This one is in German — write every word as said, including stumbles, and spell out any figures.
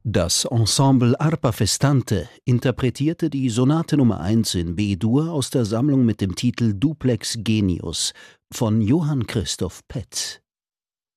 Das Ensemble Arpa Festante interpretierte die Sonate Nummer eins in B-Dur aus der Sammlung mit dem Titel Duplex Genius von Johann Christoph Petz.